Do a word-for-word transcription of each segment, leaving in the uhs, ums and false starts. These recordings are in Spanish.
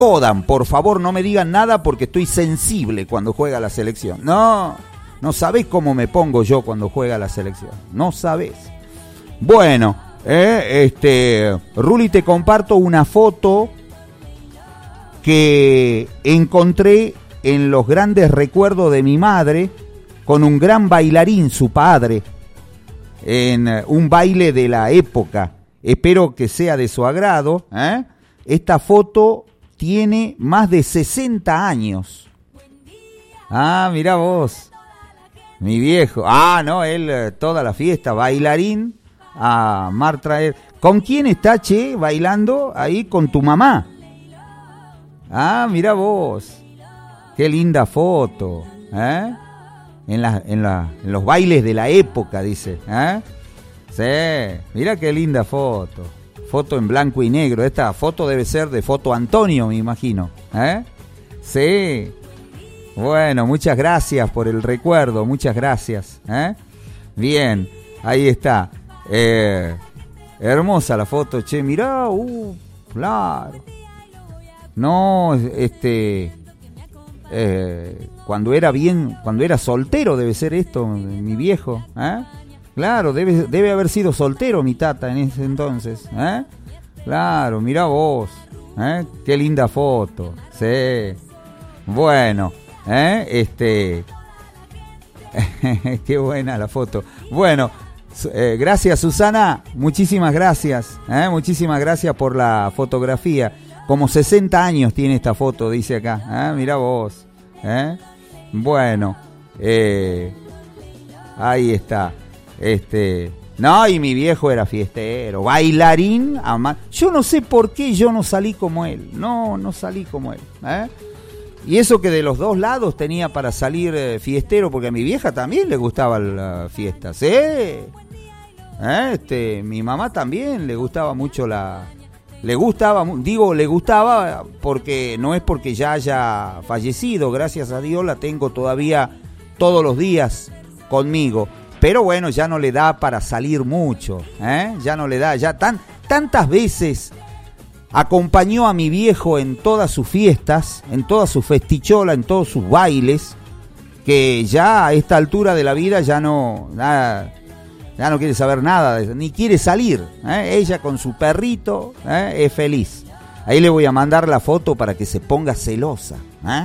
jodan, por favor, no me digan nada porque estoy sensible cuando juega la selección. No, no sabés cómo me pongo yo cuando juega la selección. No sabés. Bueno, eh, este, Ruli, te comparto una foto que encontré en los grandes recuerdos de mi madre con un gran bailarín, su padre, en un baile de la época. Espero que sea de su agrado, ¿eh? Esta foto tiene más de sesenta años. Ah, mirá vos. Mi viejo. Ah, no, él toda la fiesta, bailarín a mar traer. ¿Con quién está, che, bailando ahí? Con tu mamá. Ah, mirá vos. Qué linda foto, ¿eh? En, la, en, la, en los bailes de la época, dice, ¿eh? Sí, mira qué linda foto. Foto en blanco y negro. Esta foto debe ser de Foto Antonio, me imagino, ¿eh? Sí. Bueno, muchas gracias por el recuerdo, muchas gracias, ¿eh? Bien, ahí está. Eh, hermosa la foto, che, mirá, uh, claro. No, este... Eh, cuando era bien, cuando era soltero debe ser esto, mi viejo, ¿eh? Claro, debe, debe haber sido soltero mi tata en ese entonces, ¿eh? Claro, mirá vos, ¿eh? Qué linda foto, sí. Bueno, ¿eh? Este, qué buena la foto. Bueno, eh, gracias Susana, muchísimas gracias, ¿eh? Muchísimas gracias por la fotografía. Como sesenta años tiene esta foto, dice acá. ¿Eh? Mirá vos. ¿Eh? Bueno. Eh, ahí está. Este, no, y mi viejo era fiestero. Bailarín. Ama- yo no sé por qué yo no salí como él. No, no salí como él. ¿Eh? Y eso que de los dos lados tenía para salir eh, fiestero, porque a mi vieja también le gustaban las fiestas. ¿Sí? ¿Eh? Este, mi mamá también le gustaba mucho la... Le gustaba, digo, le gustaba porque no es porque ya haya fallecido, gracias a Dios la tengo todavía todos los días conmigo, pero bueno, ya no le da para salir mucho, ¿eh? Ya no le da, ya tan, tantas veces acompañó a mi viejo en todas sus fiestas, en todas sus festicholas, en todos sus bailes, que ya a esta altura de la vida ya no... Nada, ya no quiere saber nada de eso, ni quiere salir, ¿eh? Ella con su perrito, ¿eh? Es feliz. Ahí le voy a mandar la foto para que se ponga celosa, ¿eh?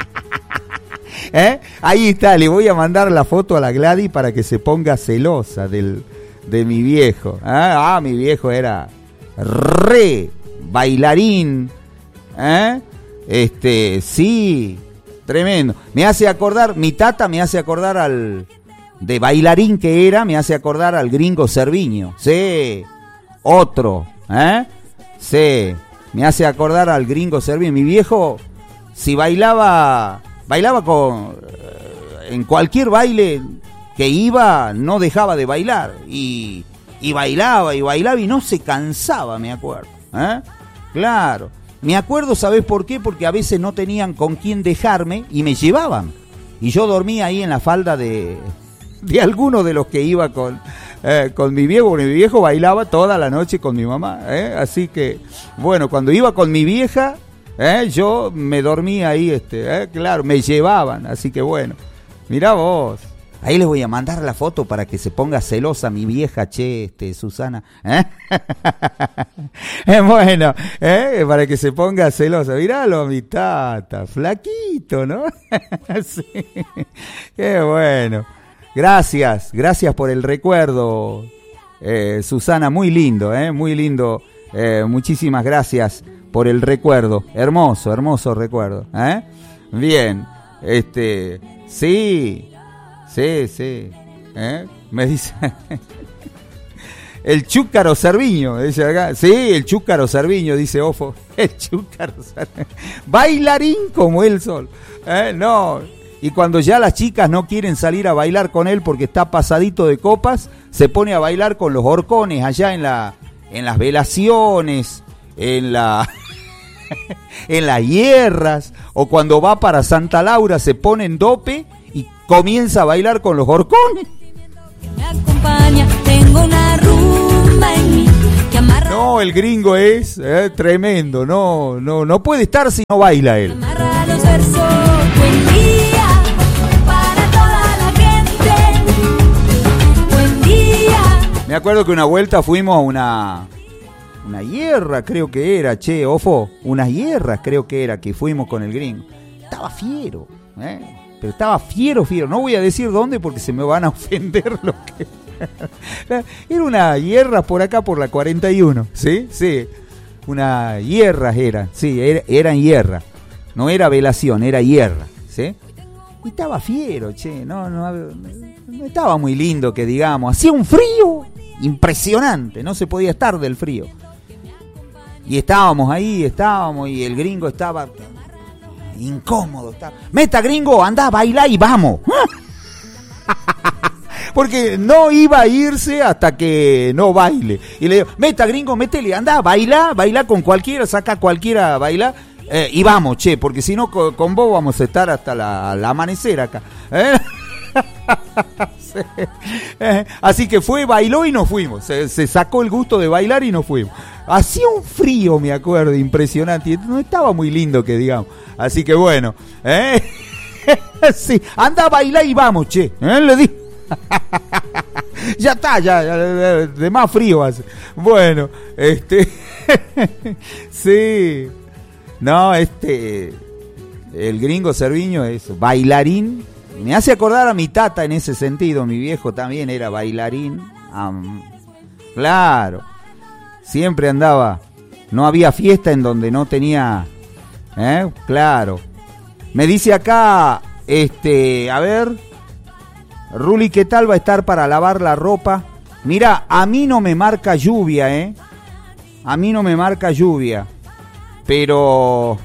¿Eh? Ahí está, le voy a mandar la foto a la Gladys para que se ponga celosa del, de mi viejo, ¿eh? Ah, mi viejo era re bailarín, ¿eh? Este, sí, tremendo. Me hace acordar, mi tata me hace acordar al... de bailarín que era, me hace acordar al Gringo Cerviño. Sí, otro, ¿eh? Sí, me hace acordar al Gringo Cerviño. Mi viejo, si bailaba, bailaba con, en cualquier baile que iba, no dejaba de bailar. Y, y bailaba, y bailaba, y no se cansaba, me acuerdo, ¿eh? Claro, me acuerdo, ¿sabés por qué? Porque a veces no tenían con quién dejarme y me llevaban. Y yo dormía ahí en la falda de... de alguno de los que iba con, eh, con mi viejo, porque mi viejo bailaba toda la noche con mi mamá, ¿eh? Así que, bueno, cuando iba con mi vieja, ¿eh? Yo me dormía ahí, este, ¿eh? Claro, me llevaban, así que bueno, mirá vos, ahí les voy a mandar la foto para que se ponga celosa mi vieja, che, este, Susana, ¿eh? Bueno, ¿eh? Para que se ponga celosa, miralo, mi tata, flaquito, ¿no? Sí. Qué bueno. Gracias, gracias por el recuerdo, eh, Susana, muy lindo, eh, muy lindo, eh, muchísimas gracias por el recuerdo, hermoso, hermoso recuerdo, ¿eh? Bien, este, sí, sí, sí, ¿eh? Me dice, el Chúcaro Cerviño, dice acá, sí, el Chúcaro Cerviño, dice Ofo, el Chúcaro Cerviño, bailarín como el sol, ¿eh? No. Y cuando ya las chicas no quieren salir a bailar con él porque está pasadito de copas, se pone a bailar con los horcones allá en la en las velaciones, en la en las hierras, o cuando va para Santa Laura se pone en dope y comienza a bailar con los horcones. Me acompaña, tengo una rumba en mí que amarra. No, el gringo es eh, tremendo, no, no, no puede estar si no baila él. Amarra los versos, buen día para toda la gente. Buen día. Me acuerdo que una vuelta fuimos a una, una hierra, creo que era, che, Ofo, unas hierras creo que era, que fuimos con el gringo. Estaba fiero, ¿eh? Pero estaba fiero, fiero. No voy a decir dónde porque se me van a ofender lo que... Era una hierra por acá, por la cuarenta y uno, ¿sí? Sí, una hierra era, sí, era, eran hierra. No era velación, era hierra, ¿sí? Y estaba fiero, che, no, no, no estaba muy lindo que digamos. Hacía un frío impresionante, no se podía estar del frío. Y estábamos ahí, estábamos, y el gringo estaba incómodo. Estaba. Meta, gringo, andá, bailá y vamos. Porque no iba a irse hasta que no baile. Y le digo, meta, gringo, métele, andá, bailá, bailá con cualquiera, saca cualquiera a bailar. Eh, y vamos, che, porque si no con, con vos vamos a estar hasta la, la amanecer acá. ¿Eh? Sí. Eh, así que fue, bailó y nos fuimos. Se, se sacó el gusto de bailar y nos fuimos. Hacía un frío, me acuerdo, impresionante. Y no estaba muy lindo que digamos. Así que bueno, ¿eh? Sí, anda a bailar y vamos, che. ¿Eh? Le di. Ya está, ya, ya, de más frío hace. Bueno, este. Sí. No, este. El gringo Cerviño es bailarín. Me hace acordar a mi tata en ese sentido. Mi viejo también era bailarín. Um, claro. Siempre andaba. No había fiesta en donde no tenía. ¿Eh? Claro. Me dice acá. Este. A ver. Ruli, ¿qué tal va a estar para lavar la ropa? Mira, a mí no me marca lluvia, ¿eh? A mí no me marca lluvia. Pero...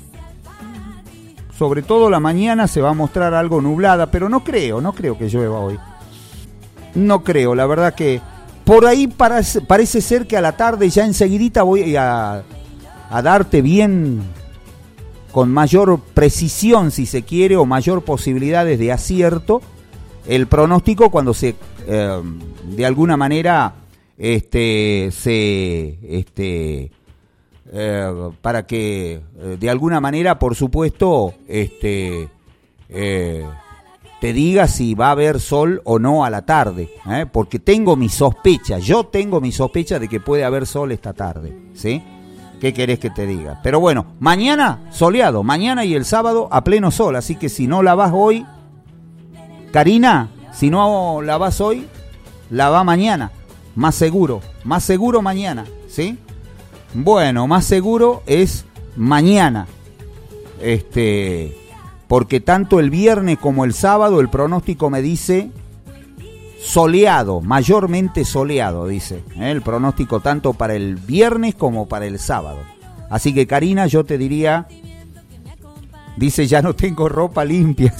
sobre todo la mañana se va a mostrar algo nublada, pero no creo, no creo que llueva hoy. No creo, la verdad que... por ahí parece, parece ser que a la tarde ya enseguidita voy a, a darte bien... con mayor precisión, si se quiere, o mayor posibilidades de acierto... el pronóstico cuando se eh, de alguna manera este se este eh, para que eh, de alguna manera por supuesto este eh, te diga si va a haber sol o no a la tarde, ¿eh? Porque tengo mi sospecha, yo tengo mi sospecha de que puede haber sol esta tarde, ¿sí? ¿Qué querés que te diga? Pero bueno, mañana soleado, mañana y el sábado a pleno sol, así que si no la vas hoy, Karina, si no la vas hoy, la va mañana, más seguro, más seguro mañana, ¿sí? Bueno, más seguro es mañana, este, porque tanto el viernes como el sábado el pronóstico me dice soleado, mayormente soleado, dice, ¿eh? El pronóstico tanto para el viernes como para el sábado. Así que Karina, yo te diría, dice, ya no tengo ropa limpia.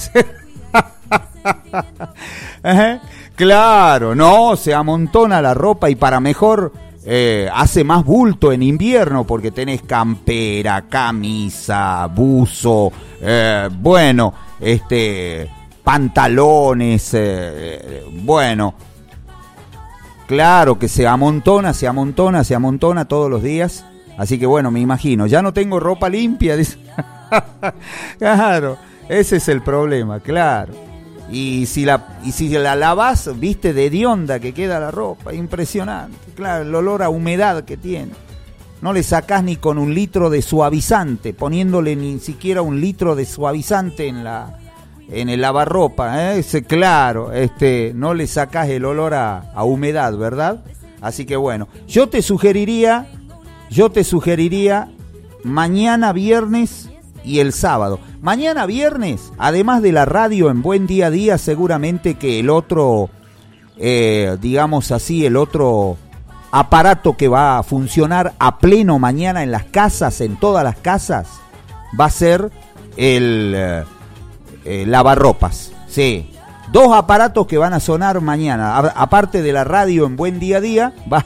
¿Eh? Claro, no, se amontona la ropa y para mejor eh, hace más bulto en invierno porque tenés campera, camisa, buzo, eh, bueno, este, pantalones, eh, bueno, claro que se amontona, se amontona, se amontona todos los días, así que bueno, me imagino, ya no tengo ropa limpia, dice. Claro, ese es el problema, claro. Y si la y si la lavas, viste de hedionda que queda la ropa, impresionante. Claro, el olor a humedad que tiene. No le sacás ni con un litro de suavizante, poniéndole ni siquiera un litro de suavizante en la en el lavarropa, ¿eh? Ese, claro, este, no le sacás el olor a, a humedad, ¿verdad? Así que bueno, yo te sugeriría, yo te sugeriría mañana viernes y el sábado. Mañana viernes, además de la radio en Buen Día a Día, seguramente que el otro, eh, digamos así, el otro aparato que va a funcionar a pleno mañana en las casas, en todas las casas, va a ser el eh, eh, lavarropas. Sí, dos aparatos que van a sonar mañana, a, aparte de la radio en Buen Día a Día, va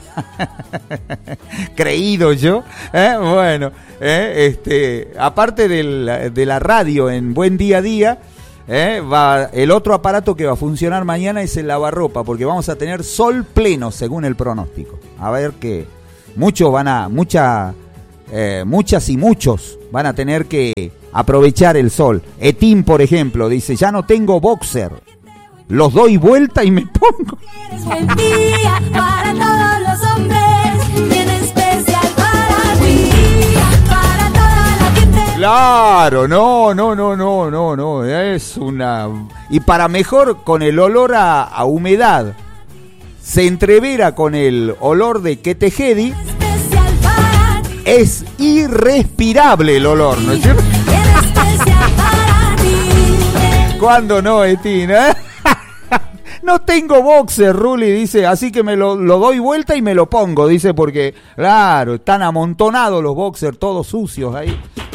creído yo, ¿eh? Bueno, ¿eh? este, aparte del, de la radio en Buen Día a Día, ¿eh? va, el otro aparato que va a funcionar mañana es el lavarropa, porque vamos a tener sol pleno según el pronóstico. A ver qué, muchos van a, mucha, eh, muchas y muchos van a tener que aprovechar el sol. Etín, por ejemplo, dice, ya no tengo boxer, los doy vuelta y me pongo. Buen día para todos los hombres, bien especial para ti, para toda la gente. Claro, no, no, no, no, no, no, es una... Y para mejor, con el olor a, a humedad, se entrevera con el olor de Ketejedi, Especial para ti, es irrespirable el olor, ¿no es cierto? bien especial para ti. ¿Cuándo no, Etín? ¿Eh? No tengo boxer, Ruli, dice, así que me lo, lo doy vuelta y me lo pongo, dice, porque, claro, están amontonados los boxers, todos sucios ahí.